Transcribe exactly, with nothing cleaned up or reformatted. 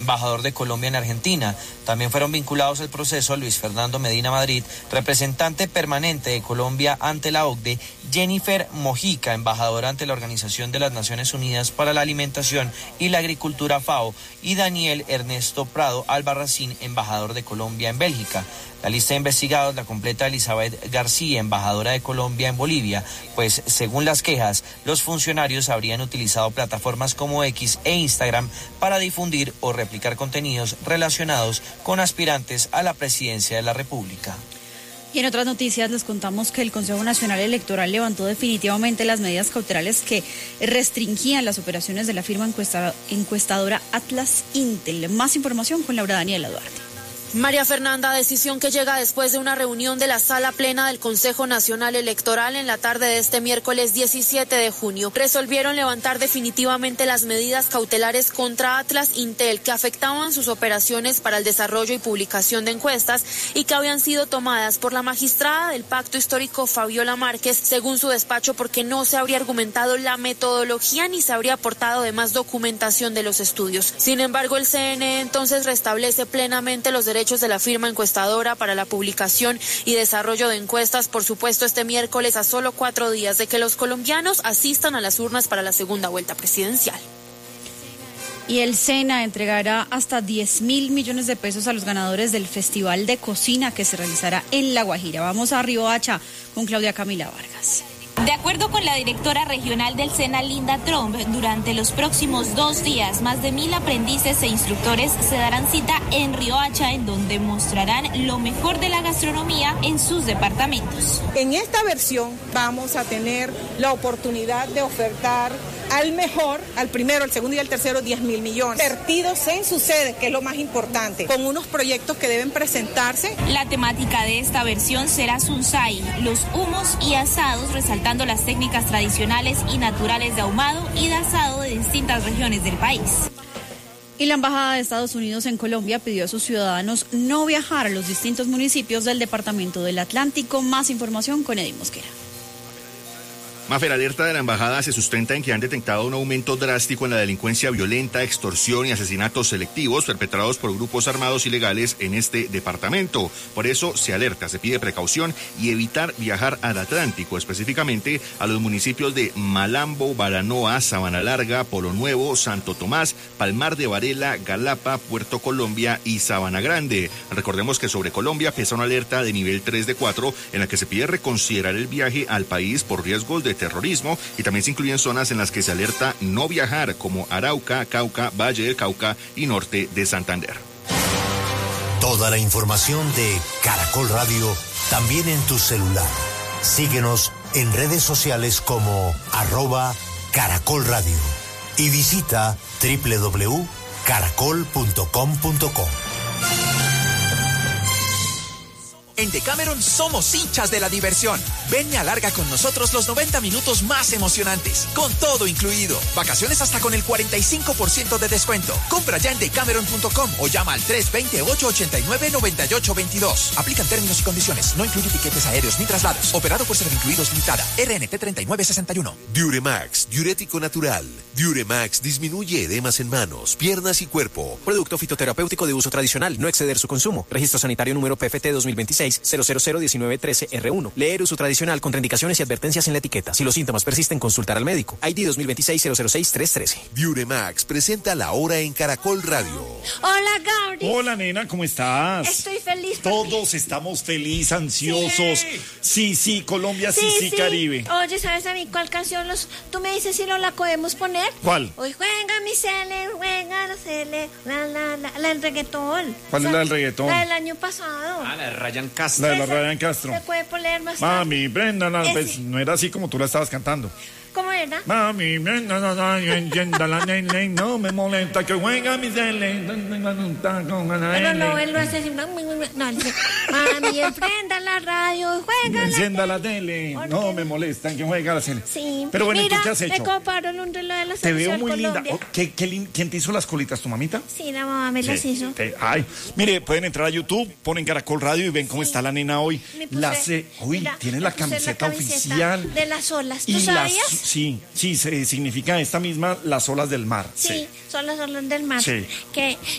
embajador de Colombia en Argentina. También fueron vinculados al proceso Luis Fernando Medina Madrid, representante permanente de Colombia ante la O C D E, Jennifer Mojica, embajadora ante la Organización de las Naciones Unidas para la Alimentación y la Agricultura FAO, y Daniel Ernesto Prado Albarracín, embajador de Colombia en Bélgica. La lista de investigados la completa Elizabeth García, embajadora de Colombia en Bolivia, pues según las quejas, los funcionarios habrían utilizado plataformas como X e Instagram para difundir o replicar contenidos relacionados con aspirantes a la presidencia de la República. Y en otras noticias les contamos que el Consejo Nacional Electoral levantó definitivamente las medidas cautelares que restringían las operaciones de la firma encuesta, encuestadora Atlas Intel. Más información con Laura Daniela Duarte. María Fernanda, decisión que llega después de una reunión de la Sala Plena del Consejo Nacional Electoral en la tarde de este miércoles diecisiete de junio. Resolvieron levantar definitivamente las medidas cautelares contra Atlas Intel que afectaban sus operaciones para el desarrollo y publicación de encuestas y que habían sido tomadas por la magistrada del Pacto Histórico Fabiola Márquez, según su despacho, porque no se habría argumentado la metodología ni se habría aportado además documentación de los estudios. Sin embargo, el C N E entonces restablece plenamente los derechos de la firma encuestadora para la publicación y desarrollo de encuestas, por supuesto, este miércoles a solo cuatro días de que los colombianos asistan a las urnas para la segunda vuelta presidencial. Y el SENA entregará hasta diez mil millones de pesos a los ganadores del Festival de Cocina que se realizará en La Guajira. Vamos a Riohacha con Claudia Camila Vargas. De acuerdo con la directora regional del SENA, Linda Trump, durante los próximos dos días, más de mil aprendices e instructores se darán cita en Riohacha, en donde mostrarán lo mejor de la gastronomía en sus departamentos. En esta versión vamos a tener la oportunidad de ofertar al mejor, al primero, al segundo y al tercero, diez mil millones. Vertidos en sus sedes, que es lo más importante, con unos proyectos que deben presentarse. La temática de esta versión será Sunsai, los humos y asados, resaltando las técnicas tradicionales y naturales de ahumado y de asado de distintas regiones del país. Y la Embajada de Estados Unidos en Colombia pidió a sus ciudadanos no viajar a los distintos municipios del Departamento del Atlántico. Más información con Edith Mosquera. Mafer, alerta de la embajada se sustenta en que han detectado un aumento drástico en la delincuencia violenta, extorsión y asesinatos selectivos perpetrados por grupos armados ilegales en este departamento. Por eso se alerta, se pide precaución y evitar viajar al Atlántico, específicamente a los municipios de Malambo, Baranoa, Sabana Larga, Polo Nuevo, Santo Tomás, Palmar de Varela, Galapa, Puerto Colombia y Sabana Grande. Recordemos que sobre Colombia pesa una alerta de nivel tres de cuatro en la que se pide reconsiderar el viaje al país por riesgos de terrorismo, y también se incluyen zonas en las que se alerta no viajar, como Arauca, Cauca, Valle del Cauca y norte de Santander. Toda la información de Caracol Radio también en tu celular. Síguenos en redes sociales como arroba Caracol Radio y visita doble u doble u doble u punto caracol punto com punto co. En Decameron somos hinchas de la diversión. Ven y alarga con nosotros los noventa minutos más emocionantes, con todo incluido. Vacaciones hasta con el cuarenta y cinco por ciento de descuento. Compra ya en decameron punto com o llama al tres dos cero, ocho ocho nueve, nueve ocho dos dos. Aplican términos y condiciones. No incluye tiquetes aéreos ni traslados. Operado por Servincluidos Limitada. R N T treinta y nueve sesenta y uno. Diuremax, diurético natural. Diuremax disminuye edemas en manos, piernas y cuerpo. Producto fitoterapéutico de uso tradicional. No exceder su consumo. Registro sanitario número P F T dos mil veintiséis cero cero cero diecinueve trece R uno. Leer uso tradicional, contraindicaciones y advertencias en la etiqueta. Si los síntomas persisten, consultar al médico. I D dos mil veintiséis cero cero seis tres trece. Diuremax presenta La Hora en Caracol Radio. Hola, Gabriel. Hola, nena, ¿cómo estás? Estoy feliz. Todos estamos felices, ansiosos. Sí, sí, sí, Colombia, sí, sí, sí, Caribe. Oye, ¿sabes a mí cuál canción los... tú me dices si no la podemos poner? ¿Cuál? Hoy juega mi Cele, juega la Cele, la, la, la, la del reggaetón. ¿Cuál o sea, es la del reggaetón? La del año pasado. Ah, la de Ryan Castro. La de la Ryan Castro. Se puede poner más Mami, Brenda, no, pues, no era así como tú la estabas cantando. ¿Cómo era? Mami, Brenda, no, no, yo entiendo la nene, no me molesta que juega mi Cele. Pero no, él lo hace así. No, dice, mami, prenda la radio, juega encienda la tele. La tele. No me molestan que juega la Cele. Sí. Pero bueno, mira, ¿tú qué has hecho? Me compraron un reloj de la Te veo muy Colombia. linda. Oh, ¿qué, qué, ¿Quién te hizo las colitas, tu mamita? Sí, la mamá me sí, las hizo. Te, ay, mire, pueden entrar a YouTube, ponen Caracol Radio y ven cómo sí. está la nena hoy. Puse, la se, uy, mira, tiene la camiseta, la camiseta oficial. De las olas, ¿tú y sabías? Las, sí, sí, se, significa esta misma, las olas del mar. Sí, sí, son las olas del mar. Sí. Que